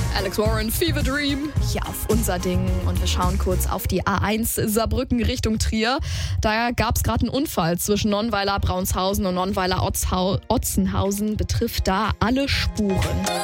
Alex Warren, Fever Dream, hier auf Unser Ding. Und wir schauen kurz auf die A1 Saarbrücken Richtung Trier. Da gab es gerade einen Unfall zwischen Nonnweiler, Braunshausen und Nonnweiler, Otzenhausen. Betrifft da alle Spuren.